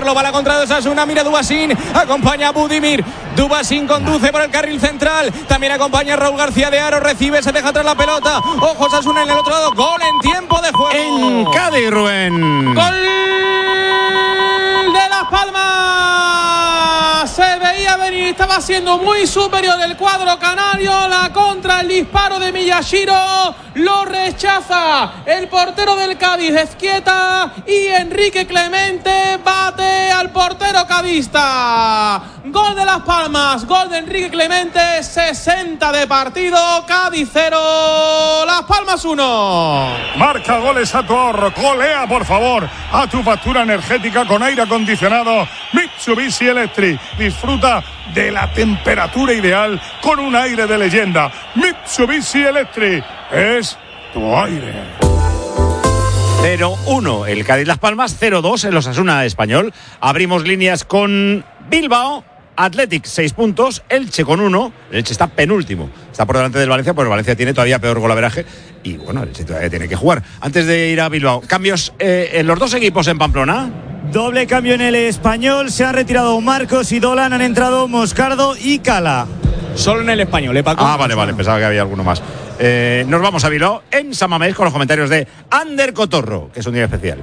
buscarlo. Va a la contra de Osasuna. Mira Dubasín. Acompaña a Budimir. Dubasín conduce por el carril central. También acompaña a Raúl García de Aro. Recibe, se deja atrás la pelota. Ojo, Osasuna en el otro lado. Gol en tiempo de juego. En Cádiz, Rubén. Gol de Las Palmas. Se veía venir, estaba siendo muy superior el cuadro canario. La contra, el disparo de Miyashiro lo rechaza el portero del Cádiz, Ezquieta, y Enrique Clemente bate al portero cadista. Gol de Las Palmas, gol de Enrique Clemente, 60 de partido, Cádiz 0, Las Palmas 1. Marca goles a tu ahorro, golea por favor a tu factura energética con aire acondicionado Mitsubishi Electric. Disfruta de la temperatura ideal con un aire de leyenda. Mitsubishi Electric es tu aire. 0-1 el Cádiz Las Palmas, 0-2 el Osasuna Español. Abrimos líneas con Bilbao. Athletic 6 puntos, Elche con 1. El Elche está penúltimo, está por delante del Valencia, porque Valencia tiene todavía peor golaveraje y bueno, el Elche todavía tiene que jugar. Antes de ir a Bilbao, cambios en los dos equipos en Pamplona. Doble cambio en el Español, se han retirado Marcos y Dolan, han entrado Moscardo y Cala. Solo en el Español, Paco. Vale, pensaba que había alguno más. Nos vamos a Bilbao en San Mamés con los comentarios de Ander Cotorro, que es un día especial,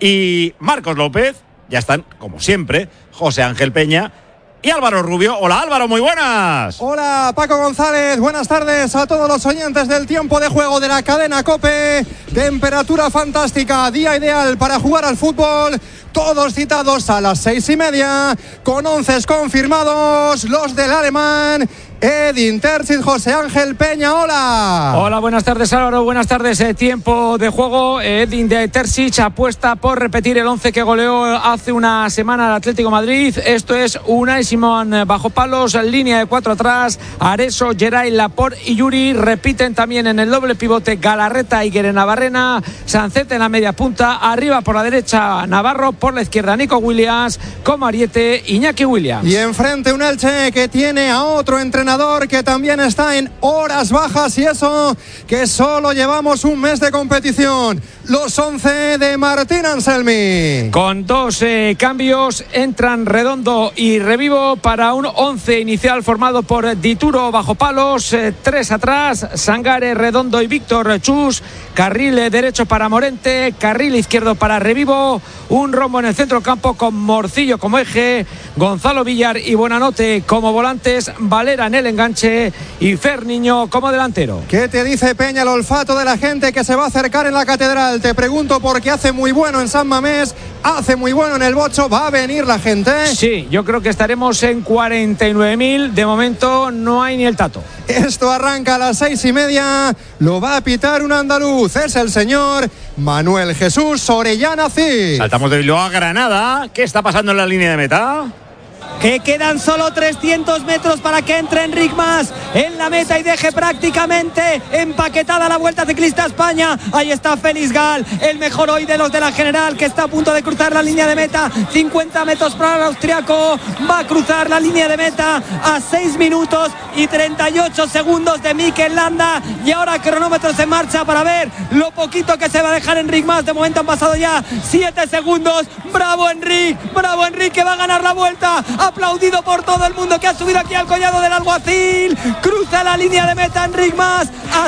y Marcos López. Ya están, como siempre, José Ángel Peña y Álvaro Rubio. Hola Álvaro, muy buenas. Hola Paco González, buenas tardes a todos los oyentes del tiempo de juego de la cadena COPE. Temperatura fantástica, día ideal para jugar al fútbol. Todos citados a las 6:30, con 11 confirmados, los del alemán Edin Terzic. José Ángel Peña, hola. Hola, buenas tardes Álvaro, buenas tardes. Tiempo de juego. Edin Terzic apuesta por repetir el 11 que goleó hace una semana al Atlético Madrid. Esto es Unai Simón bajo palos, línea de 4 atrás. Areso, Geray, Laporte y Yuri. Repiten también en el doble pivote Galarreta y Guerenavarrena. Sancet en la media punta. Arriba por la derecha Navarro, por la izquierda Nico Williams, como Ariete, Iñaki Williams. Y enfrente un Elche que tiene a otro entrenador que también está en horas bajas, y eso que solo llevamos un mes de competición. Los 11 de Martín Anselmi. Con dos cambios entran Redondo y Revivo para un 11 inicial formado por Dituro bajo palos, 3 atrás, Sangare, Redondo y Víctor Chus. Carril derecho para Morente, carril izquierdo para Revivo, un rombo en el centro campo con Morcillo como eje, Gonzalo Villar y Buenanote como volantes, Valera en el enganche y Fer Niño como delantero. ¿Qué te dice Peña el olfato de la gente que se va a acercar en la catedral? Te pregunto porque hace muy bueno en San Mamés, hace muy bueno en el Bocho. ¿Va a venir la gente? Sí, yo creo que estaremos en 49.000. De momento no hay ni el tato. Esto arranca a las 6:30. Lo va a pitar un andaluz. Es el señor Manuel Jesús Orellana Cid. Saltamos de Bilbao a Granada. ¿Qué está pasando en la línea de meta? Que quedan solo 300 metros para que entre Enric Mas en la meta y deje prácticamente empaquetada la Vuelta Ciclista a España. Ahí está Félix Gal, el mejor hoy de los de la general, que está a punto de cruzar la línea de meta. 50 metros para el austriaco, va a cruzar la línea de meta a 6 minutos y 38 segundos de Mikel Landa. Y ahora cronómetros en marcha para ver lo poquito que se va a dejar Enric Mas. De momento han pasado ya 7 segundos. Bravo Enric, que va a ganar la Vuelta. Aplaudido por todo el mundo que ha subido aquí al collado del Alguacil. Cruza la línea de meta Enric Mas a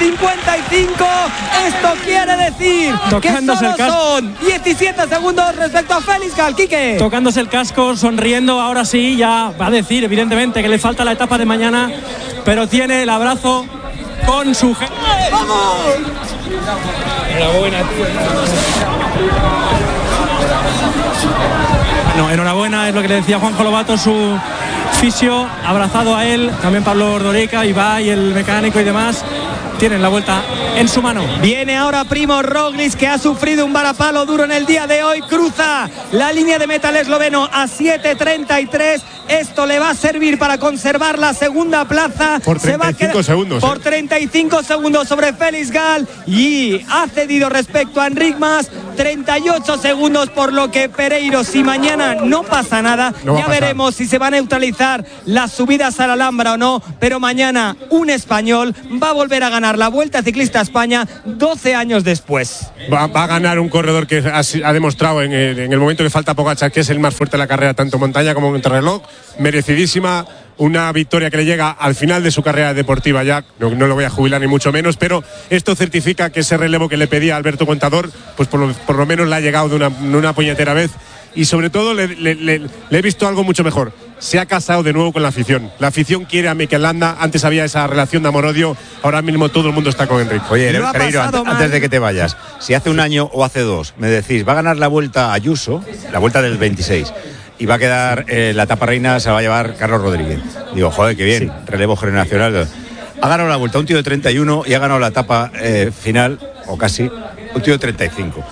6:55. Esto quiere decir tocándose que solo son 17 segundos respecto a Félix Gal. Quique, tocándose el casco, sonriendo. Ahora sí, ya va a decir evidentemente que le falta la etapa de mañana, pero tiene el abrazo con su gente. ¡Vamos! Enhorabuena. No, enhorabuena, es lo que le decía Juanjo Lobato, su fisio, abrazado a él, también Pablo Ordorica, Ibai, el mecánico y demás. Tienen la Vuelta en su mano. Viene ahora Primo Roglic, que ha sufrido un varapalo duro en el día de hoy. Cruza la línea de meta el esloveno a 7:33. Esto le va a servir para conservar la segunda plaza. Por 35 segundos. Por 35 segundos sobre Félix Gal. Y ha cedido respecto a Enric Mas 38 segundos, por lo que Pereiro, si mañana no pasa nada, ya veremos si se va a neutralizar las subidas a la Alhambra o no, pero mañana un español va a volver a ganar la Vuelta Ciclista a España 12 años después. Va a ganar un corredor que ha demostrado en el momento que falta Pogačar que es el más fuerte de la carrera, tanto montaña como contrarreloj. Merecidísima, una victoria que le llega al final de su carrera deportiva ya, no lo voy a jubilar ni mucho menos, pero esto certifica que ese relevo que le pedía Alberto Contador, pues por lo menos le ha llegado de una puñetera vez. Y sobre todo le he visto algo mucho mejor. Se ha casado de nuevo con la afición. La afición quiere a Mikel Landa. Antes había esa relación de amor-odio. Ahora mismo todo el mundo está con Enric. Oye, Pereiro, antes de que te vayas, si hace un año o hace dos me decís, va a ganar la Vuelta Ayuso, la Vuelta del 26, y va a quedar la etapa reina, se va a llevar Carlos Rodríguez. Digo, joder, qué bien, sí. Relevo generacional. Ha ganado la Vuelta un tío de 31 y ha ganado la etapa final, o casi, un tío de 35.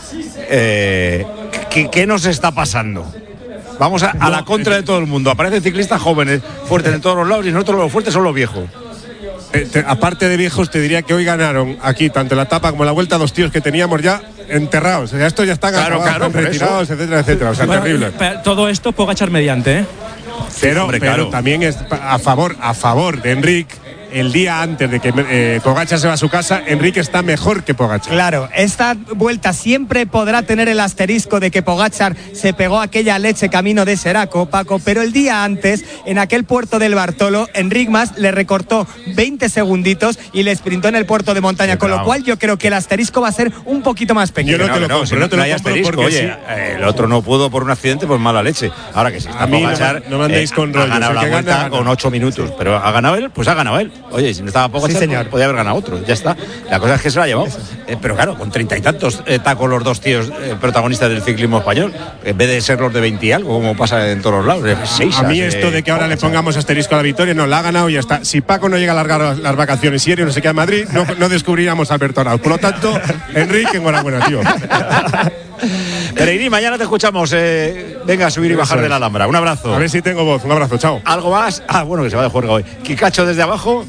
¿Qué nos está pasando? Vamos a la contra de todo el mundo. Aparecen ciclistas jóvenes, fuertes en todos los lados, y nosotros los fuertes son los viejos. Aparte de viejos, te diría que hoy ganaron aquí, tanto la etapa como la Vuelta, dos tíos que teníamos ya enterrados. O sea, estos ya están acabados, retirados, etcétera, etcétera. O sea, bueno, terrible. Todo esto Pogačar mediante, ¿eh? Pero también es a favor de Enric. El día antes de que Pogačar se va a su casa, Enrique está mejor que Pogačar. Claro, esta vuelta siempre podrá tener el asterisco de que Pogačar se pegó aquella leche camino de Seraco, Paco, pero el día antes, en aquel puerto del Bartolo, Enric Mas le recortó 20 segunditos y le sprintó en el puerto de montaña, con lo cual yo creo que el asterisco va a ser un poquito más pequeño. Yo no te lo compro, no hay asterisco, oye, el otro no pudo por un accidente, pues mala leche. Ahora que si está Pogačar, no me andéis con rollos. Ha ganado la Vuelta con 8 minutos, pero ha ganado él, pues ha ganado él. Oye, si no estaba Pogačar, sí, podía haber ganado otro, ya está. La cosa es que se lo ha llevado. Pero claro, con 30 y tantos tacos los dos tíos protagonistas del ciclismo español, en vez de ser los de 20 y algo, como pasa en todos los lados. 6, a mí esto de que ahora le pongamos asterisco a la victoria, no, la ha ganado y ya está. Si Paco no llega a alargar las vacaciones y Erio no se queda en Madrid, no descubriríamos a Alberto Arnaud. Por lo tanto, Enrique, enhorabuena, tío. Pereirín, mañana te escuchamos. Venga a subir y bajar de la Alhambra. Un abrazo. A ver si tengo voz. Un abrazo, chao. ¿Algo más? Bueno, que se va de juerga hoy. Kikacho desde abajo.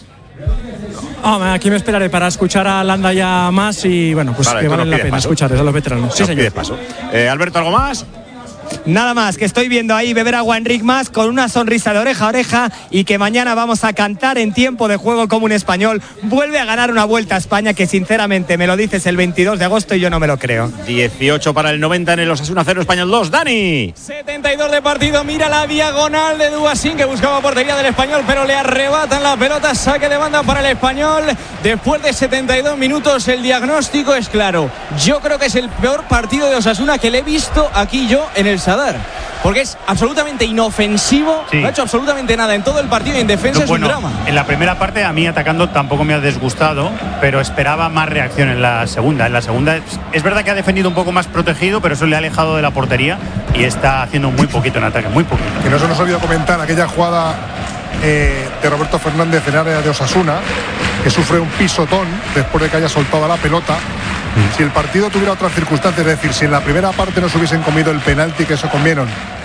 Aquí me esperaré para escuchar a Landa ya más y bueno, pues vale, que vale la pena escucharles a los veteranos. Sí, señor. Paso. Alberto, ¿algo más? Nada más, que estoy viendo ahí beber agua Enric Mas con una sonrisa de oreja a oreja y que mañana vamos a cantar en tiempo de juego como un español. Vuelve a ganar una Vuelta a España que sinceramente me lo dices el 22 de agosto y yo no me lo creo. 18 para el 90 en el Osasuna 0 Español 2. Dani. 72 de partido, mira la diagonal de Dubasin que buscaba portería del Español, pero le arrebatan la pelota, saque de banda para el Español. Después de 72 minutos el diagnóstico es claro. Yo creo que es el peor partido de Osasuna que le he visto aquí yo en el Sadar, porque es absolutamente inofensivo, sí. No ha hecho absolutamente nada en todo el partido y en defensa es un drama. En la primera parte a mí atacando tampoco me ha desgustado, pero esperaba más reacción en la segunda. En la segunda es verdad que ha defendido un poco más protegido, pero eso le ha alejado de la portería y está haciendo muy poquito en ataque, muy poquito. Que no se nos olvidó comentar aquella jugada de Roberto Fernández en área de Osasuna, que sufre un pisotón después de que haya soltado la pelota. Si el partido tuviera otras circunstancias, es decir, si en la primera parte nos hubiesen comido el penalti que se comieron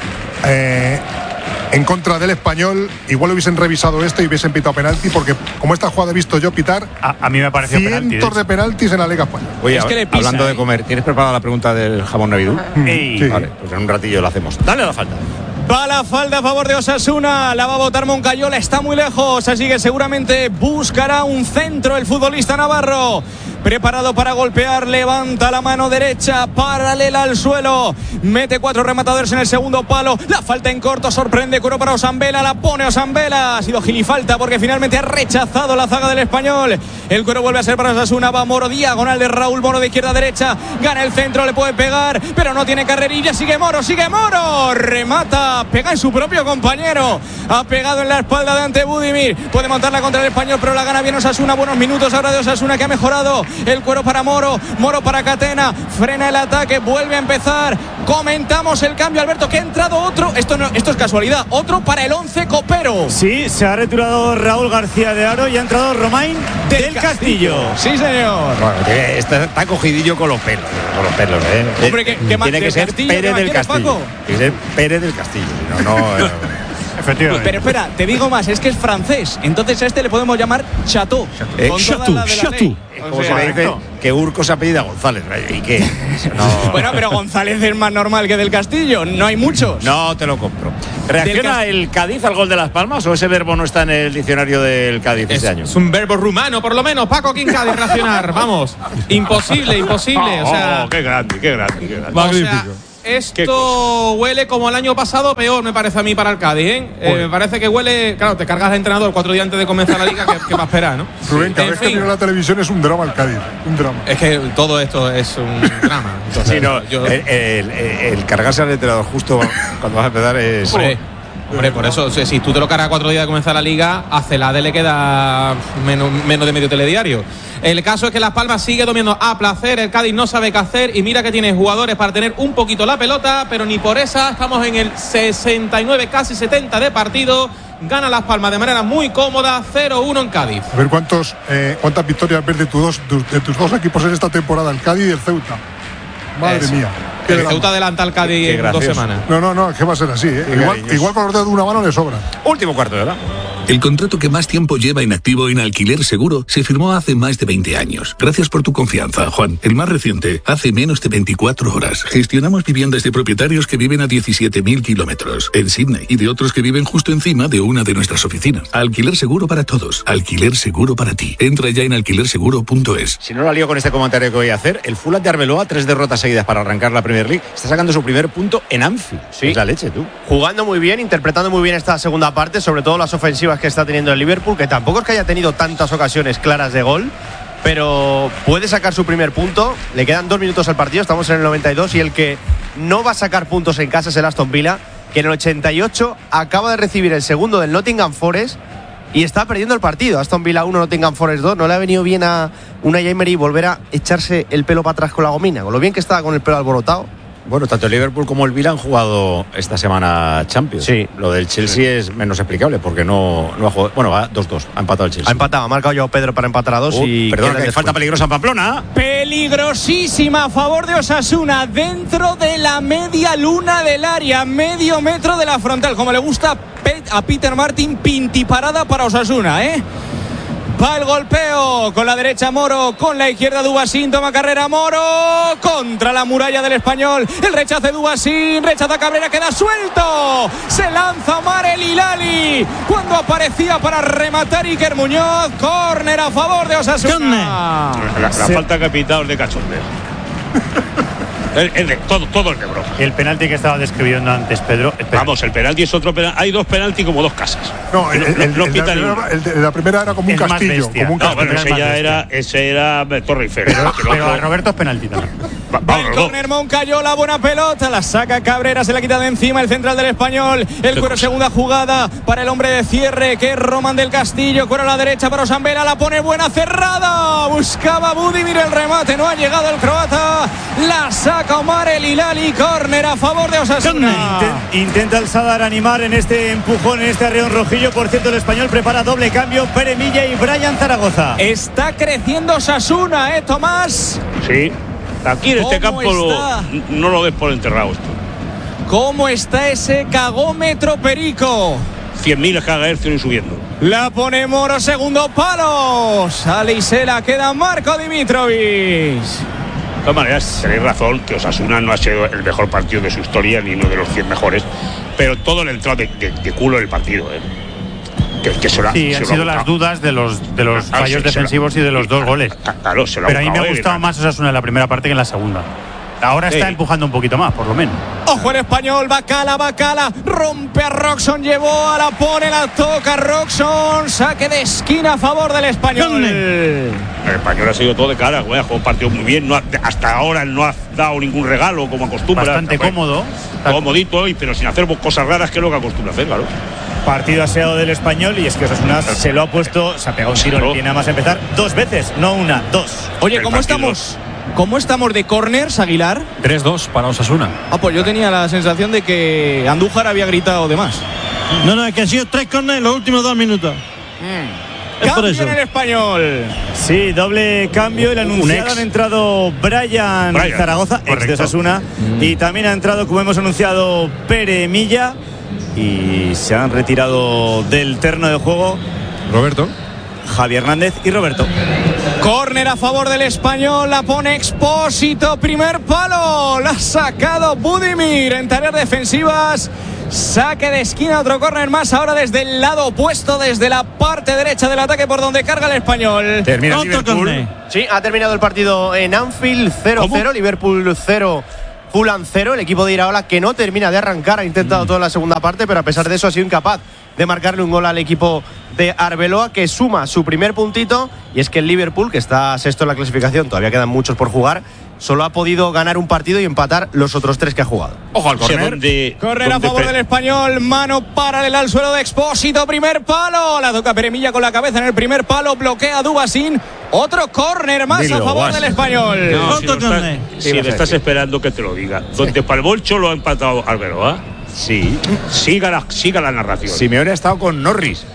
en contra del Español, igual hubiesen revisado esto y hubiesen pitado penalti, porque como esta jugada he visto yo pitar, a mí me pareció cientos de penaltis en la Liga Española. Oye, es que hablando de comer, ¿tienes preparada la pregunta del jamón navidú? Sí. Vale, pues en un ratillo lo hacemos. Dale a la falta. Va la falta a favor de Osasuna, la va a botar Moncayola, está muy lejos, así que seguramente buscará un centro el futbolista navarro. Preparado para golpear, levanta la mano derecha, paralela al suelo, mete 4 rematadores en el segundo palo, la falta en corto, sorprende, Curo para Osambela, la pone Osambela, ha sido gilifalta porque finalmente ha rechazado la zaga del Español. El Curo vuelve a ser para Osasuna, va Moro, diagonal de Raúl Moro de izquierda a derecha, gana el centro, le puede pegar, pero no tiene carrerilla, sigue Moro, remata, pega en su propio compañero, ha pegado en la espalda de ante Budimir, puede montarla contra el Español, pero la gana bien Osasuna. Buenos minutos ahora de Osasuna que ha mejorado. El Cuero para Moro, Moro para Catena, frena el ataque, vuelve a empezar. Comentamos el cambio, Alberto, que ha entrado otro, esto es casualidad, otro para el 11 copero. Sí, se ha retirado Raúl García de Haro y ha entrado Romain del Castillo. Sí, señor. Bueno, está cogidillo con los pelos, Hombre, ¿qué tiene que ser Pérez del Castillo. Tiene que ser Pérez del Castillo. No. Efectivamente. Pero espera, te digo más, es que es francés. Entonces a este le podemos llamar Chateau. Con toda la de la ley. Como se me dice que Urco se apellida González. ¿Y qué? No. Bueno, pero González es más normal que del Castillo. No hay muchos. No te lo compro. ¿Reacciona el Cádiz al gol de Las Palmas o ese verbo no está en el diccionario del Cádiz este año? Es un verbo rumano, por lo menos. Paco Quincadi, reaccionar. Vamos. Imposible. O sea, qué grande. Magnífico. Esto huele como el año pasado, peor me parece a mí para el Cádiz, ¿eh? Me parece que huele. Claro, te cargas de entrenador 4 días antes de comenzar la liga, ¿qué va a esperar, no? Rubén, cada vez que miro la televisión es un drama el Cádiz. Un drama. Es que todo esto es un drama. Entonces, sí, no, el cargarse al entrenador justo cuando vas a empezar es. Hombre, por eso, si tú te lo cargas 4 días de comenzar la liga, a Celade le queda menos de medio telediario. El caso es que Las Palmas sigue dominando a placer, el Cádiz no sabe qué hacer y mira que tiene jugadores para tener un poquito la pelota, pero ni por esa. Estamos en el 69, casi 70 de partido. Gana Las Palmas de manera muy cómoda, 0-1 en Cádiz. A ver cuántas victorias ves de tus dos equipos en esta temporada, el Cádiz y el Ceuta. Madre mía. El Ceuta adelanta al Cádiz en 2 semanas. No, es que va a ser así, ¿eh? Igual con los dedos de una mano le sobra. Último cuarto de hora. El contrato que más tiempo lleva inactivo en Alquiler Seguro se firmó hace más de 20 años. Gracias por tu confianza, Juan. El más reciente, hace menos de 24 horas. Gestionamos viviendas de propietarios que viven a 17.000 kilómetros en Sydney y de otros que viven justo encima de una de nuestras oficinas. Alquiler Seguro para todos. Alquiler Seguro para ti. Entra ya en alquilerseguro.es. Si no la lío con este comentario que voy a hacer, el Fulham de Arbeloa, 3 derrotas seguidas para arrancar la Premier League, está sacando su primer punto en Anfield. Sí. Es la leche, tú. Jugando muy bien, interpretando muy bien esta segunda parte, sobre todo las ofensivas que está teniendo el Liverpool, que tampoco es que haya tenido tantas ocasiones claras de gol, pero puede sacar su primer punto. Le quedan 2 minutos al partido, estamos en el 92 y el que no va a sacar puntos en casa es el Aston Villa, que en el 88 acaba de recibir el segundo del Nottingham Forest y está perdiendo el partido. Aston Villa 1, Nottingham Forest 2. No le ha venido bien a Unai Emery volver a echarse el pelo para atrás con la gomina, con lo bien que estaba con el pelo alborotado. Bueno, tanto el Liverpool como el Villa han jugado esta semana Champions. Sí. Lo del Chelsea es menos explicable porque no ha jugado. Bueno, va 2-2. Ha empatado el Chelsea. Ha empatado, ha marcado yo Pedro para empatar a 2 y. Perdona, que falta peligrosa en Pamplona. Peligrosísima a favor de Osasuna, dentro de la media luna del área, medio metro de la frontal, como le gusta a Peter Martin, pintiparada para Osasuna, ¿eh? Va el golpeo con la derecha Moro, con la izquierda Dubasín, toma carrera Moro contra la muralla del Español, el rechazo de Dubasín, rechaza Cabrera, queda suelto, se lanza Omar El Hilali cuando aparecía para rematar Iker Muñoz. Córner a favor de Osasuna. La falta que ha pitado es de cachondeo. Todo el de broma. El penalti que estaba describiendo antes, Pedro. Vamos, el penalti es otro penalti. Hay 2 penaltis como 2 casas. No, el de la primera era como un castillo. Como un castillo. Bueno, ese era Torre Eiffel. Pero a Roberto es penalti también. El córner Moncayola, buena pelota, la saca Cabrera, se la quita de encima el central del Español. El cuero, segunda jugada para el hombre de cierre, que es Román del Castillo. Cuero a la derecha para Osambela, la pone buena, cerrada. Buscaba Budimir el remate, no ha llegado el croata. La saca Omar El Hilali, córner a favor de Osasuna. Intenta el Sadar animar en este empujón, en este arreón rojillo. Por cierto, el Español prepara doble cambio, Pere Milla y Brian Zaragoza. Está creciendo Osasuna, Tomás. Sí. Aquí en este campo no lo ves por enterrado esto. ¿Cómo está ese cagómetro Perico? 100.000 GHz y subiendo. La pone Moro, segundo palo. Sale y se la queda Marco Dimitrovic. De todas maneras, tenéis razón que Osasuna no ha sido el mejor partido de su historia, ni uno de los 100 mejores, pero todo le entró de culo en el partido. Sí, han sido las dudas de los fallos defensivos y de los 2 goles. Claro, se lo pero a mí me ha gustado más Osasuna en la primera parte que en la segunda. Ahora está empujando un poquito más, por lo menos. Ojo el Español, Bacala, rompe a Roxon, llevó, la pone, la toca Roxon, saque de esquina a favor del Español. El Español ha sido todo de cara, ha jugado un partido muy bien, hasta ahora no ha dado ningún regalo como acostumbra. Bastante cómodo. Comodito, pero sin hacer cosas raras, que es lo que acostumbra hacer, claro. Partido aseado del Español y es que Osasuna se lo ha puesto, se ha pegado un tiro en el pie nada más empezar 2 veces, no una, 2. Oye, ¿cómo estamos de corners, Aguilar? 3-2 para Osasuna. Pues yo tenía la sensación de que Andújar había gritado de más. No, es que han sido 3 corners en los últimos 2 minutos. Cambio en el Español. Sí, doble cambio. El anunciado han entrado Brian Zaragoza, ex de Osasuna, y también ha entrado, como hemos anunciado, Pere Milla. y se han retirado del terreno de juego Roberto, Javi Hernández y Roberto. Córner a favor del Español, la pone Expósito, primer palo, la ha sacado Budimir en tareas defensivas. Saque de esquina, otro córner más ahora desde el lado opuesto, desde la parte derecha del ataque por donde carga el Español. Termina Liverpool. Sí, ha terminado el partido en Anfield 0-0, Liverpool 0, Fulham 0. El equipo de Iraola, que no termina de arrancar, ha intentado toda la segunda parte, pero a pesar de eso ha sido incapaz de marcarle un gol al equipo de Arbeloa, que suma su primer puntito. Y es que el Liverpool, que está sexto en la clasificación, todavía quedan muchos por jugar, solo ha podido ganar un partido y empatar los otros 3 que ha jugado. Ojo al córner. Córner a favor del Español, mano paralela al suelo de Expósito, primer palo, la toca Peremilla con la cabeza en el primer palo, bloquea a Dubasín, otro córner más a favor del Español. No, si le estás esperando que te lo diga. Donde palmó el Cholo ha empatado Arbeloa. Sí. Siga la narración. Simeone ha estado con Norris.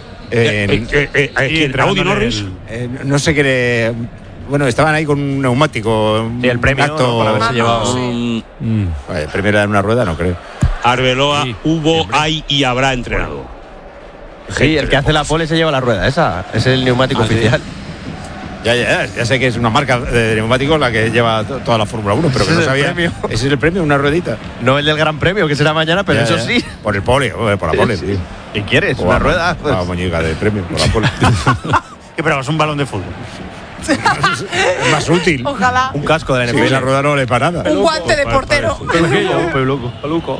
Audi Norris. No sé qué. Bueno, estaban ahí con un neumático. Y el premio, acto, ¿no? Por haberse llevado. El premio era en una rueda, no creo. Arbeloa hubo, hay y habrá entrenado. Sí, el que hace la pole se lleva la rueda, esa es el neumático oficial. Ya sé que es una marca de neumáticos la que lleva toda la Fórmula 1, pero que no sabía. Ese es el premio, una ruedita. No el del Gran Premio, que será mañana, pero eso sí. Por el pole, por la pole. Sí. ¿Qué quieres? ¿Una rueda? Una muñeca de premio, por la pole. ¿Qué esperabas? Un balón de fútbol. Es más útil. Ojalá. Un casco de la NFL. Sí, la rueda no vale para nada. Un guante de portero. Peluco.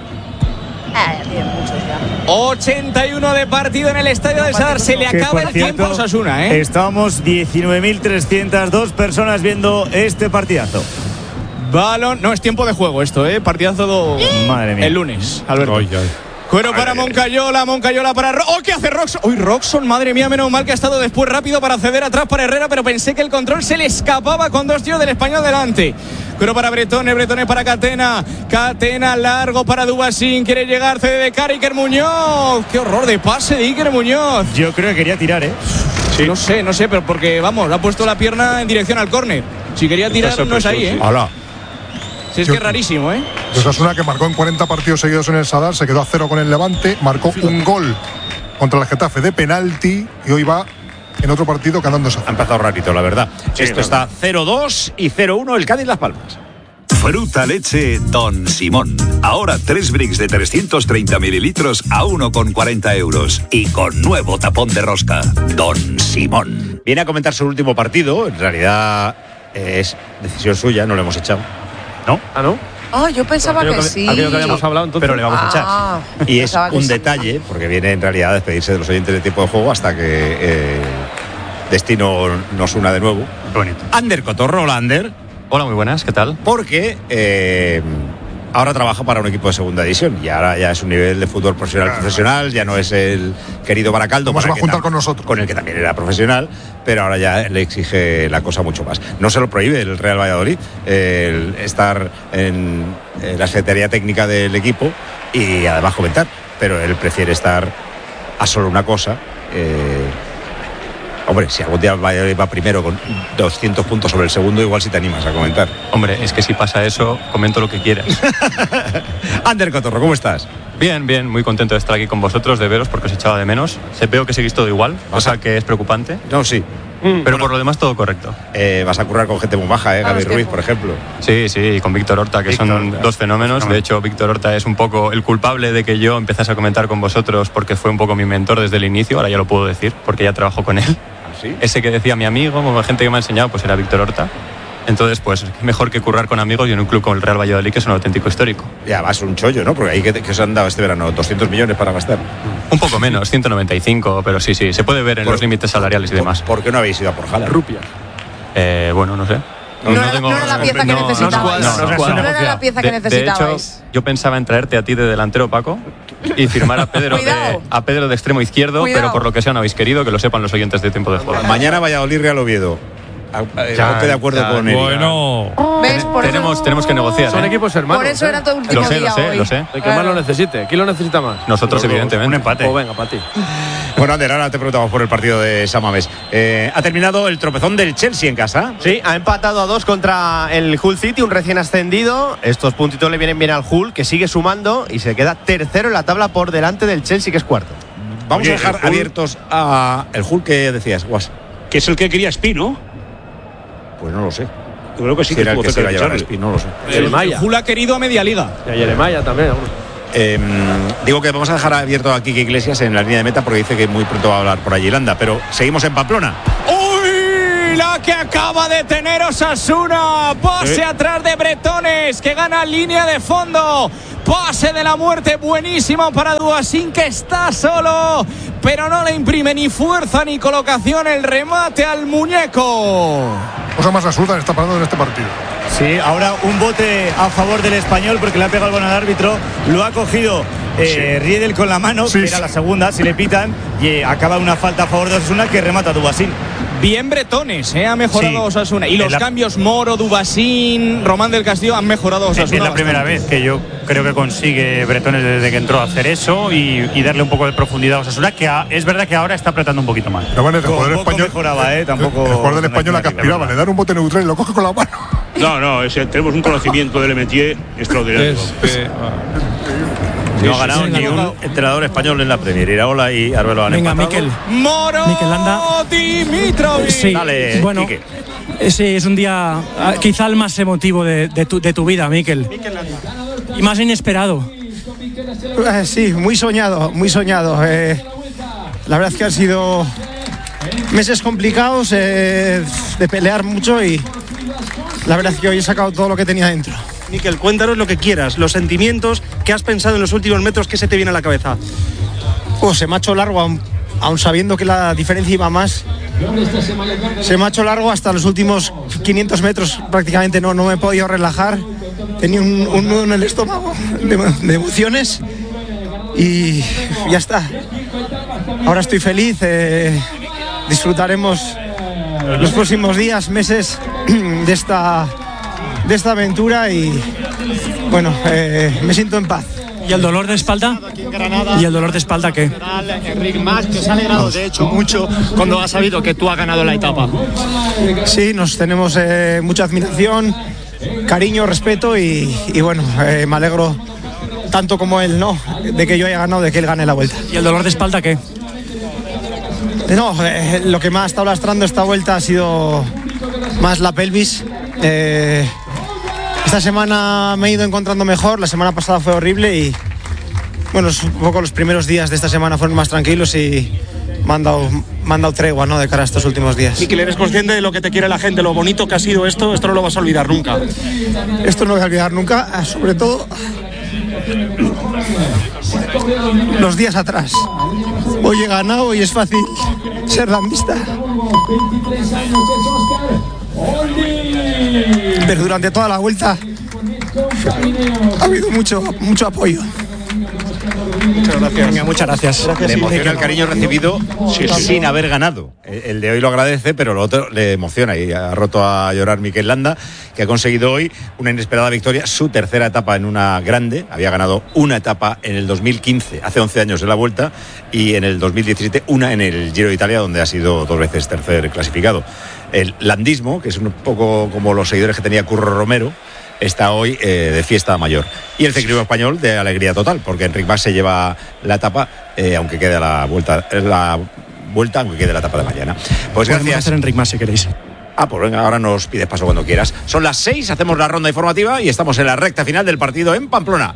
Tienen muchos ya. 81 de partido en el estadio del Sadar. Se le acaba el tiempo a Osasuna, ¿eh? Estábamos 19.302 personas viendo este partidazo. Balón, no es tiempo de juego esto, partidazo Madre mía. el lunes, Alberto. Cuero para Moncayola para ¡oh, qué hace Roxon! ¡Uy, Roxon! Madre mía, menos mal que ha estado después rápido para ceder atrás para Herrera, pero pensé que el control se le escapaba con 2 tíos del Español delante. Cuero para Bretone para Catena largo para Dubasín, quiere llegar, cede de cara Iker Muñoz. ¡Qué horror de pase de Iker Muñoz! Yo creo que quería tirar, Sí. No sé, pero porque, vamos, ha puesto la pierna en dirección al córner. Si quería tirar, no es ahí, Hola. Si es que es rarísimo, Osasuna, que marcó en 40 partidos seguidos en el Sadar, se quedó a 0 con el Levante, marcó un gol contra el Getafe de penalti y hoy va en otro partido ganando esa. Ha empezado rarito, la verdad. Esto está 0-2 y 0-1 el Cádiz Las Palmas. Fruta leche Don Simón. Ahora 3 bricks de 330 mililitros a 1,40 euros. Y con nuevo tapón de rosca. Don Simón. Viene a comentar su último partido. En realidad es decisión suya, no lo hemos echado. ¿No? ¿Ah, no? Yo pensaba que sí. Aquello que habíamos hablado, entonces. Pero le vamos a echar. Y es un detalle, porque viene en realidad a despedirse de los oyentes de tiempo de juego hasta que Destino nos una de nuevo. Bonito. Ander Cotorro, hola Ander. Hola, muy buenas, ¿qué tal? Porque ahora trabaja para un equipo de segunda división y ahora ya es un nivel de fútbol profesional, ya no es el querido Baracaldo. ¿Cómo se va a juntar con nosotros? Con el que también era profesional, pero ahora ya le exige la cosa mucho más. No se lo prohíbe el Real Valladolid el estar en la secretaría técnica del equipo y además comentar, pero él prefiere estar a solo una cosa. Hombre, si algún día va primero con 200 puntos sobre el segundo, igual si te animas a comentar. Hombre, es que si pasa eso, comento lo que quieras. Ander Cotorro, ¿cómo estás? Bien, muy contento de estar aquí con vosotros, de veros, porque os echaba de menos. Veo que seguís todo igual, cosa que es preocupante. No, sí. Pero por lo demás todo correcto. Vas a currar con gente muy baja, Gaby Ruiz, por ejemplo. Sí, y con Víctor Horta, que son dos fenómenos. De hecho, Víctor Horta es un poco el culpable de que yo empezase a comentar con vosotros, porque fue un poco mi mentor desde el inicio. Ahora ya lo puedo decir, porque ya trabajo con él. ¿Sí? Ese que decía mi amigo, como gente que me ha enseñado, pues era Víctor Horta. Entonces, pues mejor que currar con amigos y en un club como el Real Valladolid, que es un auténtico histórico. Ya vas un chollo, ¿no? Porque ahí que os han dado este verano 200 millones para gastar. Un poco menos, 195, pero sí, se puede ver en los límites salariales y demás. ¿Por qué no habéis ido a por Haaland? Rupias. Bueno, no sé. No era la pieza que necesitabais. No era la pieza que necesitabais. De hecho, yo pensaba en traerte a ti de delantero, Paco, y firmar a Pedro de extremo izquierdo, pero por lo que sea no habéis querido, que lo sepan los oyentes de tiempo de juego. Mañana Valladolid Real Oviedo. Ponte de acuerdo con él. Bueno, ¿Ves? Por eso- tenemos que negociar. son equipos hermanos. Por eso era todo el último día hoy. Lo sé. El que más lo necesite. ¿Quién lo necesita más? Nosotros, evidentemente. Un empate. Pues venga, para ti. Bueno, Ander, ahora te preguntamos por el partido de San Mamés. ¿Ha terminado el tropezón del Chelsea en casa? Sí, ha empatado a 2 contra el Hull City, un recién ascendido. Estos puntitos le vienen bien al Hull, que sigue sumando y se queda tercero en la tabla por delante del Chelsea, que es cuarto. Vamos a dejar abiertos a el Hull que decías, Guas. Que es el que quería Spi, ¿no? Pues no lo sé. Yo creo que sí, Si era el estuvo que se iba a cerca llevar de a Spi, no lo sé. El Hull ha querido a media liga. Y a Yeremaya también. Digo que vamos a dejar abierto a Quique Iglesias en la línea de meta porque dice que muy pronto va a hablar por allí Landa, pero seguimos en Pamplona. ¡Uy! La que acaba de tener Osasuna. Pase atrás de Bretones, que gana línea de fondo. Pase de la muerte buenísimo para Duasín, que está solo, pero no le imprime ni fuerza ni colocación el remate al muñeco. Cosa más absurda está pasando en este partido. Sí, ahora un bote a favor del Español porque le ha pegado el balón al árbitro, lo ha cogido Riedel con la mano, que era la segunda, si le pitan, y acaba una falta a favor de Osasuna que remata Dubasín. Bien Bretones, ha mejorado Sí. Osasuna. Y los cambios Moro, Dubasín, Román del Castillo han mejorado Osasuna. Es la primera bastante. vez que yo creo que consigue Bretones desde que entró a hacer eso y darle un poco de profundidad a Osasuna, que es verdad que ahora está apretando un poquito más. Pero bueno, el jugador español mejoraba, tampoco. El jugador del español la que aspiraba, le dan un bote neutral y lo coge con la mano. No, tenemos un conocimiento del Métier extraordinario. No ha ganado ni un entrenador español en la Premier. Iraola y Arbelo han Venga, empatado. Mikel. Moro Landa. Dimitrovic. Sí, Dale, bueno, Quique. sí, es un día quizá el más emotivo de tu vida, Mikel. Y más inesperado. Sí, muy soñado, muy soñado. La verdad es que han sido meses complicados de pelear mucho y la verdad es que hoy he sacado todo lo que tenía dentro. Mikel, cuéntanos lo que quieras, los sentimientos, qué has pensado en los últimos metros, qué se te viene a la cabeza. Se me ha hecho largo, aún sabiendo que la diferencia iba más. Se me ha hecho largo hasta los últimos 500 metros, prácticamente no me he podido relajar. Tenía un nudo en el estómago de emociones y ya está. Ahora estoy feliz, disfrutaremos los próximos días, meses de esta aventura y bueno, me siento en paz. ¿Y el dolor de espalda? ¿Y el dolor de espalda qué? Enric Mas, que se ha alegrado de hecho mucho cuando ha sabido que tú has ganado la etapa. Sí, nos tenemos mucha admiración, cariño, respeto y bueno, me alegro tanto como él, ¿no? De que yo haya ganado, de que él gane la vuelta. ¿Y el dolor de espalda qué? No, lo que me ha estado lastrando esta vuelta ha sido más la pelvis. Esta semana me he ido encontrando mejor, la semana pasada fue horrible y bueno, un poco los primeros días de esta semana fueron más tranquilos y me han dado tregua, ¿no?, de cara a estos últimos días. Mikel, eres consciente de lo que te quiere la gente, lo bonito que ha sido esto no lo vas a olvidar nunca. Esto no voy a olvidar nunca, sobre todo los días atrás. Hoy he ganado y es fácil ser landista. Pero durante toda la vuelta ha habido mucho apoyo. Muchas gracias. Venga, muchas gracias. Le emociona el cariño recibido sin haber ganado. El de hoy lo agradece, pero lo otro le emociona y ha roto a llorar Mikel Landa, que ha conseguido hoy una inesperada victoria, su tercera etapa en una grande. Había ganado una etapa en el 2015, hace 11 años en la Vuelta, y en el 2017 una en el Giro de Italia, donde ha sido 2 veces tercer clasificado. El landismo, que es un poco como los seguidores que tenía Curro Romero, está hoy de fiesta mayor. Y el ciclismo español de alegría total, porque Enric Mas se lleva la etapa, aunque quede la vuelta, aunque quede la etapa de mañana. Pues Podemos gracias. hacer Enric Mas si queréis. Pues venga, ahora nos pides paso cuando quieras. Son las 6, hacemos la ronda informativa y estamos en la recta final del partido en Pamplona.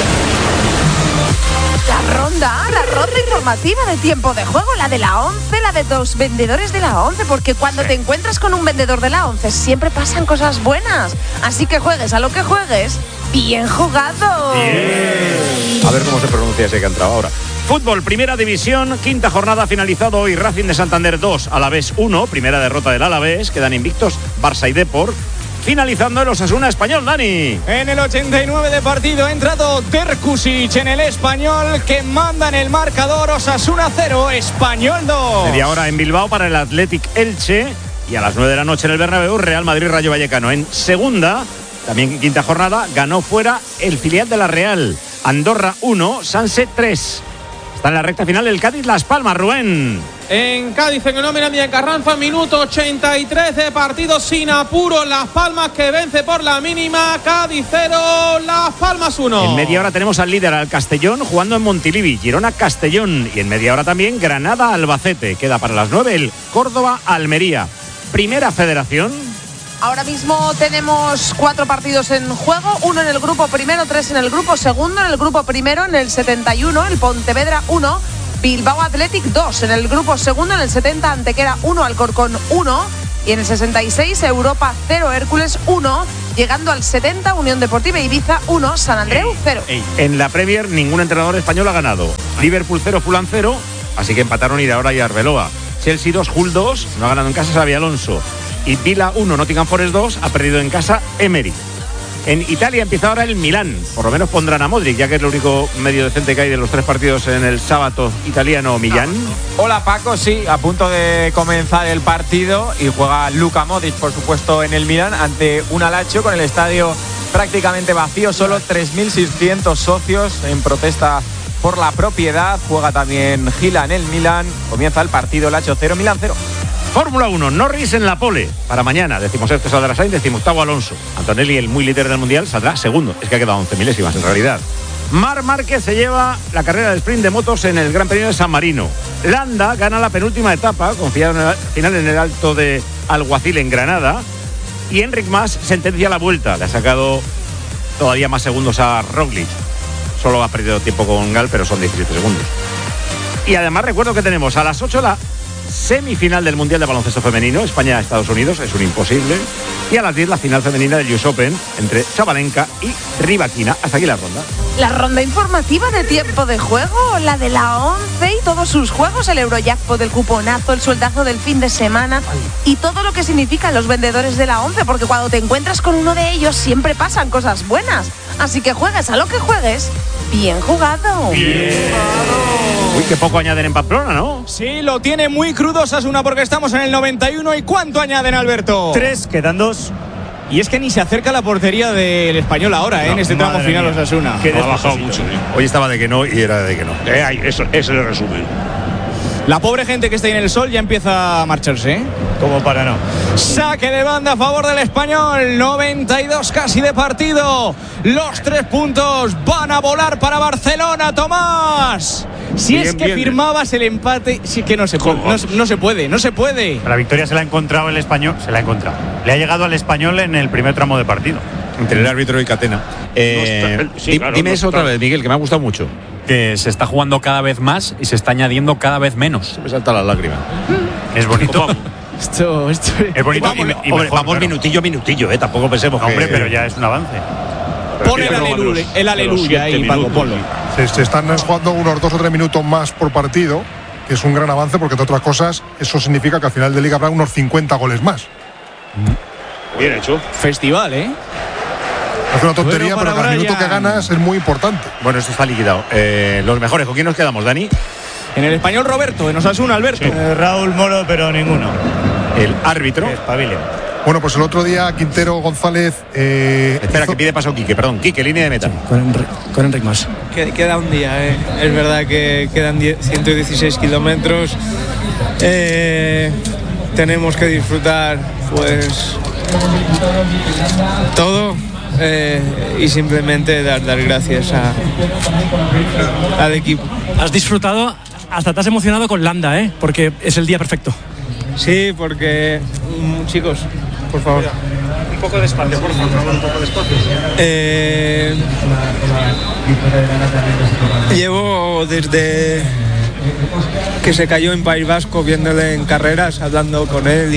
La ronda informativa de tiempo de juego, la de la 11, la de los vendedores de la 11, porque cuando te encuentras con un vendedor de la 11 siempre pasan cosas buenas. Así que juegues a lo que juegues, bien jugado. A ver cómo se pronuncia ese que ha entrado ahora. Fútbol, primera división, quinta jornada, finalizado hoy. Racing de Santander 2, Alavés 1, primera derrota del Alavés, quedan invictos Barça y Depor. Finalizando el Osasuna Español, Dani. En el 89 de partido ha entrado Terkusic en el Español, que manda en el marcador. Osasuna 0, Español 2. Media hora en Bilbao para el Athletic Elche. Y a las 9 de la noche en el Bernabéu, Real Madrid-Rayo Vallecano. En segunda, también en quinta jornada, ganó fuera el filial de la Real. Andorra 1, Sanse 3. Está en la recta final el Cádiz-Las Palmas, Rubén. En Cádiz, en el Nómina en Carranza, minuto 83 de partido sin apuro. Las Palmas que vence por la mínima. Cádiz 0, Las Palmas 1. En media hora tenemos al líder, al Castellón, jugando en Montilivi. Girona-Castellón. Y en media hora también Granada-Albacete. Queda para las 9 el Córdoba-Almería. Primera Federación. Ahora mismo tenemos 4 partidos en juego, 1 en el grupo primero, 3 en el grupo segundo. En el grupo primero, en el 71, el Pontevedra 1, Bilbao Athletic 2. En el grupo segundo, en el 70, Antequera 1, Alcorcón 1. Y en el 66, Europa 0, Hércules 1. Llegando al 70, Unión Deportiva Ibiza 1, San Andreu 0. En la Premier, ningún entrenador español ha ganado. Liverpool 0, Fulham 0. Así que empataron Iraola y Arbeloa. Chelsea 2, Hull 2. No ha ganado en casa Xabi Alonso. Y Vila 1, Nottingham Forest 2, ha perdido en casa Emery. En Italia empieza ahora el Milán, por lo menos pondrán a Modric, ya que es el único medio decente que hay de los 3 partidos en el sábado italiano. Millán. Hola Paco, sí, a punto de comenzar el partido y juega Luka Modric, por supuesto, en el Milán ante un Lazio con el estadio prácticamente vacío, solo 3.600 socios en protesta por la propiedad. Juega también Gila en el Milán, comienza el partido, Lazio 0, Milán 0. Fórmula 1, Norris en la pole. Para mañana, 17º saldrá Sainz, 18º Alonso. Antonelli, el muy líder del Mundial, saldrá segundo. Es que ha quedado 11 milésimas en realidad. Marc Márquez se lleva la carrera de sprint de motos en el Gran Premio de San Marino. Landa gana la penúltima etapa, confiado en el final en el Alto de Alguacil en Granada. Y Enric Mas sentencia la vuelta. Le ha sacado todavía más segundos a Roglic. Solo ha perdido tiempo con Gal, pero son 17 segundos. Y además recuerdo que tenemos a las 8 la semifinal del Mundial de Baloncesto Femenino, España-Estados Unidos, es un imposible. Y a las 10 la final femenina del US Open entre Sabalenka y Rybakina. Hasta aquí la ronda. La ronda informativa de tiempo de juego, la de la 11 y todos sus juegos, el Eurojackpot, el cuponazo, el sueldazo del fin de semana y todo lo que significan los vendedores de la 11, porque cuando te encuentras con uno de ellos siempre pasan cosas buenas. Así que juegues a lo que juegues, bien jugado. Bien. Uy, qué poco añaden en Pamplona, ¿no? Sí, lo tiene muy crudo Osasuna porque estamos en el 91. ¿Y cuánto añaden, Alberto? 3, quedan 2. Y es que ni se acerca a la portería del Español ahora, en este tramo final Osasuna. Ha bajado mucho. Hoy estaba de que no y era de que no. Eso es el resumen. La pobre gente que está ahí en el sol ya empieza a marcharse, ¿eh? Como para no. Saque de banda a favor del Español. 92 casi de partido. Los 3 puntos van a volar para Barcelona, Tomás. Si bien, es que firmabas el empate, sí que no se puede. No se puede. La victoria se la ha encontrado el Español. Se la ha encontrado. Le ha llegado al Español en el primer tramo de partido. Entre el árbitro y Catena. Dime eso otra vez, Miguel, que me ha gustado mucho. Que se está jugando cada vez más y se está añadiendo cada vez menos. Se me salta la lágrima. Es bonito. Esto es bonito. Hombre, vamos minutillo, tampoco pensemos que... Hombre, pero ya es un avance. Pon el aleluya ahí, Paco, ponlo. Se están jugando unos 2 o 3 minutos más por partido, que es un gran avance, porque entre otras cosas, eso significa que al final de liga habrá unos 50 goles más. Bien hecho. Festival, ¿eh? Es una tontería, pero cada minuto que ganas es muy importante. Bueno, esto está liquidado. Los mejores, ¿con quién nos quedamos, Dani? En el Español, Roberto, en Osasuna, Alberto. Sí. Raúl Moro, pero ninguno. El árbitro. Espabile. Bueno, pues el otro día Quintero González. Espera, que pide paso Quique, perdón. Quique, línea de meta. Con Enric Mas. Queda un día, es verdad que quedan 116 kilómetros. Tenemos que disfrutar, pues, todo. Y simplemente dar gracias al equipo. Has disfrutado, hasta te has emocionado con Landa, porque es el día perfecto. Sí, porque chicos, por favor. Un poco de espacio, por favor, un poco de espacio. Llevo desde que se cayó en País Vasco viéndole en carreras, hablando con él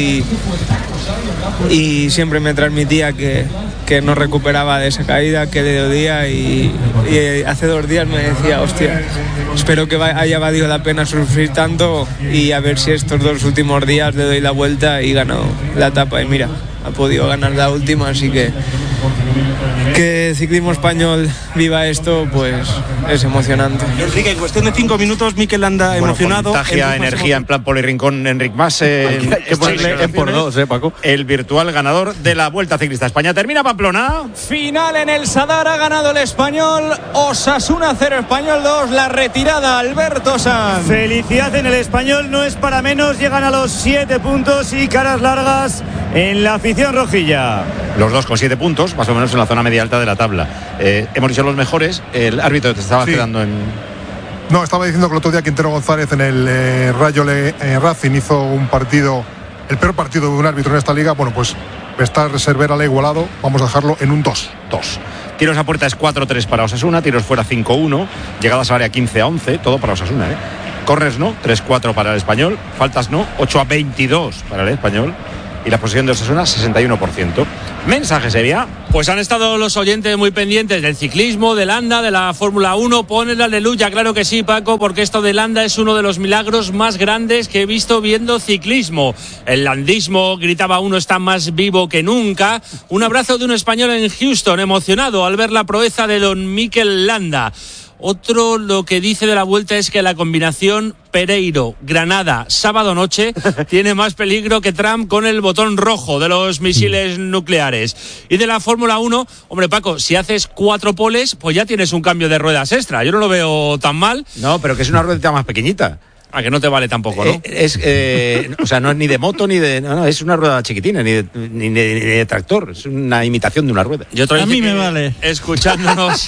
y siempre me transmitía que no recuperaba de esa caída, que le dolía y hace 2 días me decía, hostia, espero que haya valido la pena sufrir tanto y a ver si estos 2 últimos días le doy la vuelta y gano la etapa y mira, ha podido ganar la última, así que que el ciclismo español viva esto, pues es emocionante. Enrique, en cuestión de 5 minutos, Mikel Landa emocionado. Contagia energía en plan Polirincón, Enric Mas. que ponerle en por dos, Paco. El virtual ganador de la Vuelta Ciclista España. Termina Pamplona. Final en el Sadar, ha ganado el Español. Osasuna 0, Español 2. La retirada, Alberto Sanz. Felicidad en el Español, no es para menos. Llegan a los 7 puntos y caras largas en la afición rojilla. Los dos con 7 puntos, más o menos en la zona media alta de la tabla. Hemos dicho los mejores. El árbitro te estaba quedando en... No, estaba diciendo que el otro día Quintero González en el Rayo Racing hizo un partido, el peor partido de un árbitro en esta liga. Bueno, pues está Cervera al igualado, vamos a dejarlo en un 2. Tiros a puerta es 4-3 para Osasuna, tiros fuera 5-1, llegadas al área 15-11, todo para Osasuna, Corners no, 3-4 para el Español, faltas no, 8-22 para el Español. Y la posición de Osasuna, 61%. Mensaje sería. Pues han estado los oyentes muy pendientes del ciclismo, de Landa, de la Fórmula 1. Ponen la aleluya, claro que sí, Paco, porque esto de Landa es uno de los milagros más grandes que he visto viendo ciclismo. El landismo, gritaba uno, está más vivo que nunca. Un abrazo de un español en Houston, emocionado al ver la proeza de don Mikel Landa. Otro lo que dice de la Vuelta es que la combinación Pereiro-Granada sábado noche tiene más peligro que Trump con el botón rojo de los misiles nucleares. Y de la Fórmula 1, hombre Paco, si haces 4 poles, pues ya tienes un cambio de ruedas extra. Yo no lo veo tan mal. No, pero que es una ruedita más pequeñita. A que no te vale tampoco, ¿no? O sea, no es ni de moto ni de... No, es una rueda chiquitina, ni de tractor. Es una imitación de una rueda. A mí me vale. Escuchándonos...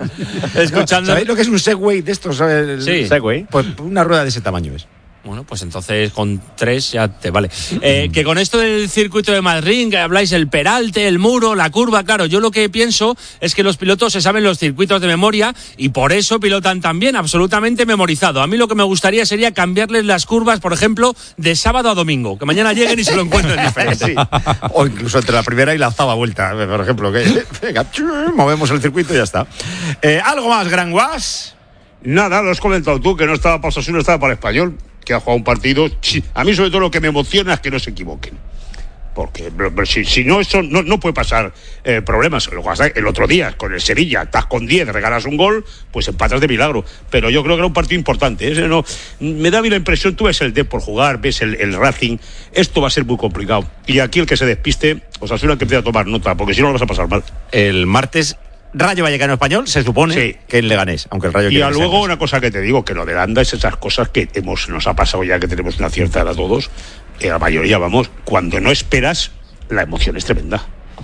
¿Sabéis lo que es un Segway de estos? Sí. Segway. Pues una rueda de ese tamaño es. Bueno, pues entonces con 3 ya te vale. Que con esto del circuito de Madrid, que habláis el peralte, el muro, la curva, claro, yo lo que pienso es que los pilotos se saben los circuitos de memoria y por eso pilotan tan bien, absolutamente memorizado. A mí lo que me gustaría sería cambiarles las curvas, por ejemplo, de sábado a domingo, que mañana lleguen y se lo encuentren diferente. Sí. O incluso entre la primera y la octava vuelta, por ejemplo, que venga, movemos el circuito y ya está. ¿Algo más, Gran Guas? Nada, lo has comentado tú, que no estaba para Osasuna, estaba para el Español, que ha jugado un partido. A mí sobre todo lo que me emociona es que no se equivoquen, porque si no, eso no puede pasar problemas. El otro día con el Sevilla estás con 10, regalas un gol, pues empatas de milagro, pero yo creo que era un partido importante. Me da bien la impresión, tú ves el Dep por jugar, ves el Racing, esto va a ser muy complicado, y aquí el que se despiste, Osasuna que empieza a tomar nota, porque si no lo vas a pasar mal. El martes Rayo Vallecano Español, se supone que en Leganés, aunque el Rayo... Y luego una cosa que te digo, que lo de Landa es esas cosas que nos ha pasado ya, que tenemos una cierta edad todos, la mayoría, vamos, cuando no esperas, la emoción es tremenda.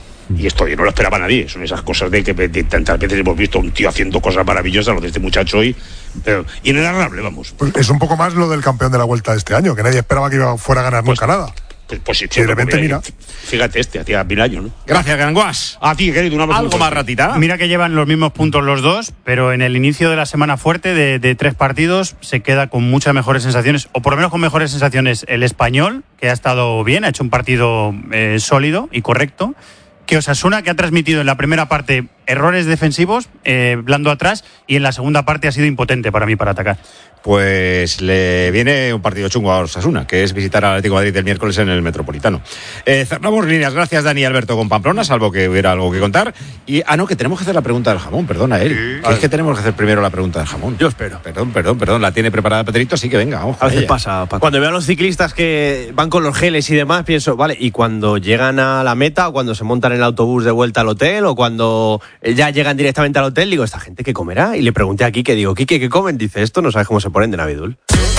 Y esto yo no lo esperaba nadie, son esas cosas de que tantas veces hemos visto a un tío haciendo cosas maravillosas, lo de este muchacho hoy, inenarrable, vamos. Pues es un poco más lo del campeón de la Vuelta de este año, que nadie esperaba que fuera a ganar nunca nada. Pues sí, y de repente, mira. Fíjate, hacía 1000 años, ¿no? Gracias, Ganguas. A ti, querido, un abrazo. Algo más, Ratita. Mira que llevan los mismos puntos los dos, pero en el inicio de la semana fuerte de 3 partidos se queda con muchas mejores sensaciones, o por lo menos con mejores sensaciones el Español, que ha estado bien, ha hecho un partido sólido y correcto, que Osasuna, que ha transmitido en la primera parte errores defensivos, blando atrás, y en la segunda parte ha sido impotente para mí para atacar. Pues le viene un partido chungo a Osasuna, que es visitar al Atlético de Madrid el miércoles en el Metropolitano. Cerramos líneas. Gracias, Dani y Alberto, con Pamplona, salvo que hubiera algo que contar. Y, no, que tenemos que hacer la pregunta del jamón, perdona, Eric. Sí. Es que tenemos que hacer primero la pregunta del jamón. Yo espero. Perdón, la tiene preparada Pedrito, así que venga, vamos. A veces pasa, Paco. Cuando veo a los ciclistas que van con los geles y demás, pienso, vale, y cuando llegan a la meta, o cuando se montan en el autobús de vuelta al hotel, o cuando ya llegan directamente al hotel, digo, ¿esta gente qué comerá? Y le pregunté a Quique, digo, Quique, ¿qué comen? Dice, esto no sabes cómo se ponen de Navidul.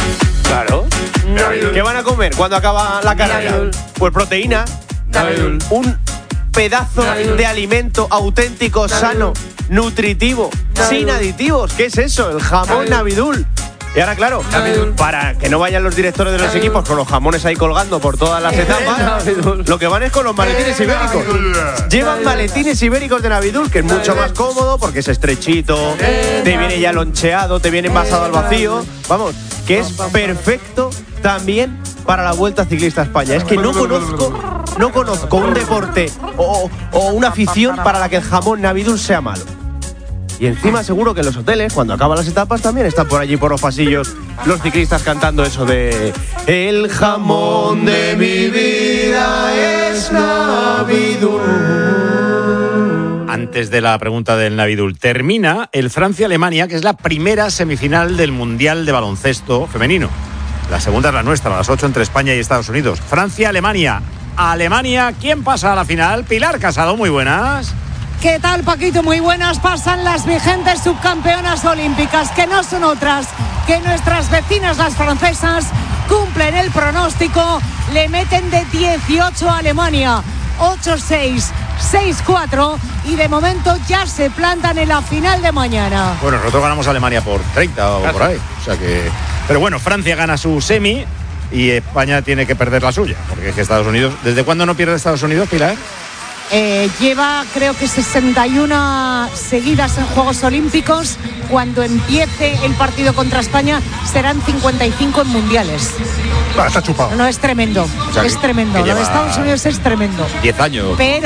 Claro. Navidul. ¿Qué van a comer cuando acaba la carrera? Pues proteína. Navidul. Un pedazo de alimento auténtico, sano, nutritivo, sin aditivos. ¿Qué es eso? El jamón Navidul. Y ahora, claro, para que no vayan los directores de los equipos con los jamones ahí colgando por todas las etapas, lo que van es con los maletines ibéricos. Llevan maletines ibéricos de Navidul, que es mucho más cómodo porque es estrechito, te viene ya loncheado, te viene envasado al vacío. Vamos, que es perfecto también para la Vuelta Ciclista a España. Es que no conozco un deporte o una afición para la que el jamón Navidul sea malo. Y encima seguro que en los hoteles, cuando acaban las etapas, también están por allí, por los pasillos, los ciclistas cantando eso de el jamón de mi vida es Navidul. antes de la pregunta del Navidul. Termina el Francia-Alemania, que es la primera semifinal del Mundial de Baloncesto Femenino. La segunda es la nuestra, a las 8 entre España y Estados Unidos. Francia-Alemania. Alemania, ¿quién pasa a la final? Pilar Casado, muy buenas. ¿Qué tal, Paquito? Muy buenas. Pasan las vigentes subcampeonas olímpicas, que no son otras que nuestras vecinas, las francesas. Cumplen el pronóstico, le meten de 18 a Alemania, 8-6, 6-4, y de momento ya se plantan en la final de mañana. Bueno, nosotros ganamos a Alemania por 30 o por ahí. O sea que... Pero bueno, Francia gana su semi y España tiene que perder la suya, porque es que Estados Unidos... ¿Desde cuándo no pierde Estados Unidos, Pilar? Lleva, creo que 61 seguidas en Juegos Olímpicos. Cuando empiece el partido contra España serán 55 en mundiales. Está chupado. No, es tremendo, o sea, es tremendo. Lo de Estados Unidos es tremendo. 10 años.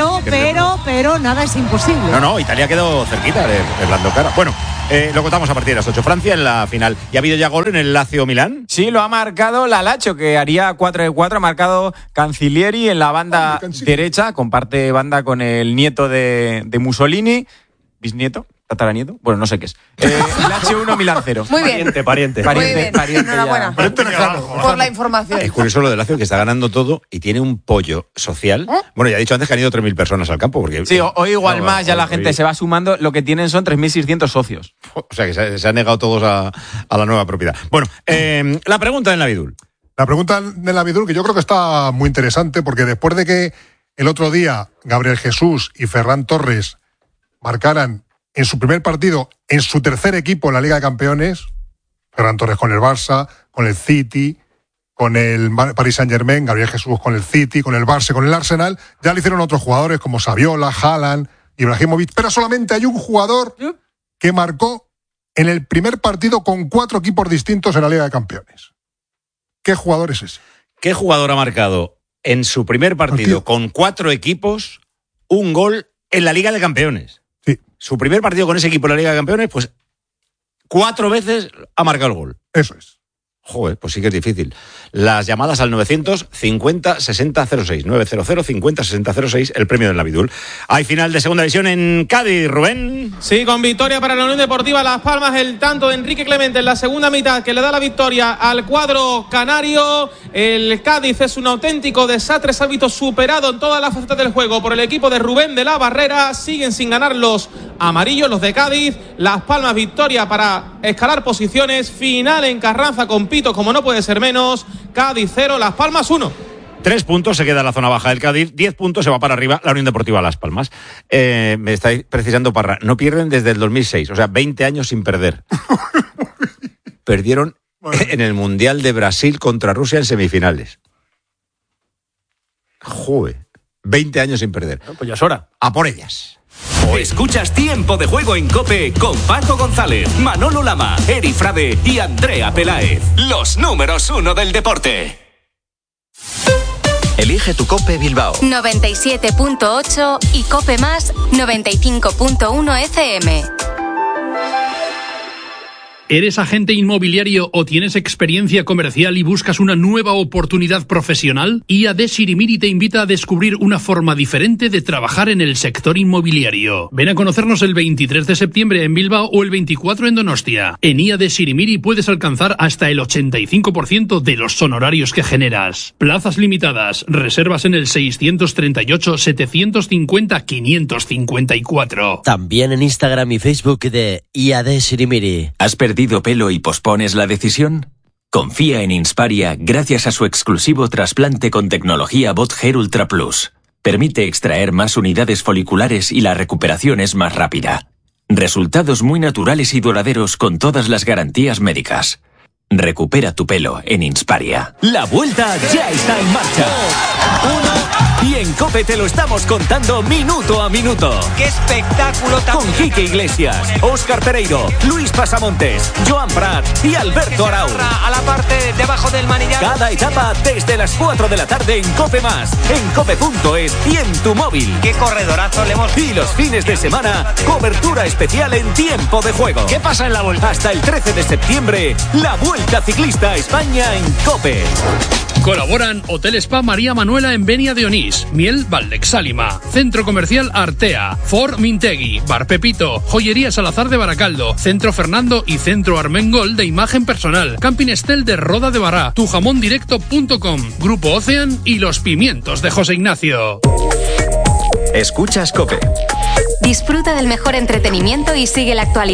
Pero nada es imposible. No, Italia quedó cerquita de Lando Cara. Bueno, lo contamos a partir de las 8. Francia en la final. ¿Y ha habido ya gol en el Lazio-Milán? Sí, lo ha marcado la Lazio, que haría 4-4. Ha marcado Cancellieri en la banda derecha. Comparte banda con el nieto de Mussolini. ¿Bisnieto? ¿Tataranieto? Bueno, no sé qué es. Lazio 1, Milán 0. Muy bien. Pariente. Muy bien. Enhorabuena por la información. Es curioso lo de Lazio, que está ganando todo y tiene un pollo social. Bueno, ya he dicho antes que han ido 3.000 personas al campo. Porque, sí, hoy igual más, ya la gente se va sumando. Lo que tienen son 3.600 socios. O sea, que se han negado todos a la nueva propiedad. Bueno, la pregunta del Navidul. La pregunta del Navidul, que yo creo que está muy interesante, porque después de que el otro día Gabriel Jesús y Ferran Torres marcaran en su primer partido, en su tercer equipo en la Liga de Campeones, Ferran Torres con el Barça, con el City, con el Paris Saint-Germain, Gabriel Jesús con el City, con el Barça, con el Arsenal, ya lo hicieron otros jugadores como Saviola, Haaland, Ibrahimovic, pero solamente hay un jugador que marcó en el primer partido con 4 equipos distintos en la Liga de Campeones. ¿Qué jugador es ese? ¿Qué jugador ha marcado en su primer partido con 4 equipos un gol en la Liga de Campeones? Sí. Su primer partido con ese equipo en la Liga de Campeones, pues 4 veces ha marcado el gol. Eso es. Joder, pues sí que es difícil. Las llamadas al 950-6006. 900-50-6006, el premio del Navidul. Hay final de segunda división en Cádiz, Rubén. Sí, con victoria para la Unión Deportiva Las Palmas, el tanto de Enrique Clemente en la segunda mitad que le da la victoria al cuadro canario. El Cádiz es un auténtico desastre, se ha visto superado en todas las facetas del juego por el equipo de Rubén de la Barrera. Siguen sin ganar los amarillos, los de Cádiz. Las Palmas, victoria para escalar posiciones. Final en Carranza con Pito, como no puede ser menos. Cádiz 0, Las Palmas 1. 3 puntos se queda en la zona baja del Cádiz, 10 puntos se va para arriba la Unión Deportiva Las Palmas. Me estáis precisando, Parra, no pierden desde el 2006, o sea, 20 años sin perder. Perdieron en el Mundial de Brasil contra Rusia en semifinales. Joder, 20 años sin perder. Pues ya es hora. A por ellas. Escuchas Tiempo de Juego en COPE con Paco González, Manolo Lama, Eri Frade y Andrea Peláez. Los números 1 del deporte. Elige tu COPE Bilbao 97.8 y COPE Más 95.1 FM. ¿Eres agente inmobiliario o tienes experiencia comercial y buscas una nueva oportunidad profesional? IAD Sirimiri te invita a descubrir una forma diferente de trabajar en el sector inmobiliario. Ven a conocernos el 23 de septiembre en Bilbao o el 24 en Donostia. En IAD Sirimiri puedes alcanzar hasta el 85% de los honorarios que generas. Plazas limitadas. Reservas en el 638-750-554. También en Instagram y Facebook de IAD Sirimiri. ¿Has perdido pelo y pospones la decisión? Confía en Insparia gracias a su exclusivo trasplante con tecnología BotHair Ultra Plus. Permite extraer más unidades foliculares y la recuperación es más rápida. Resultados muy naturales y duraderos con todas las garantías médicas. Recupera tu pelo en Insparia. La vuelta ya está en marcha. Y en COPE te lo estamos contando minuto a minuto. ¡Qué espectáculo tan! Con Quique Iglesias, Óscar Pereiro, Luis Pasamontes, Joan Prat y Alberto Arau. A la parte debajo del manillar. Cada etapa desde las 4 de la tarde en COPE Más, en cope.es y en tu móvil. ¡Qué corredorazo le hemos! Y los fines de semana, cobertura especial en Tiempo de Juego. ¿Qué pasa en la vuelta? Hasta el 13 de septiembre, la Vuelta Ciclista a España en COPE. Colaboran Hotel Spa María Manuela en Benia de Onís, Miel Valdexálima, Centro Comercial Artea, Ford Mintegui, Bar Pepito, Joyería Salazar de Baracaldo, Centro Fernando y Centro Armengol de Imagen Personal, Camping Estel de Roda de Bará, tujamondirecto.com, Grupo Ocean y Los Pimientos de José Ignacio. Escuchas COPE. Disfruta del mejor entretenimiento y sigue la actualidad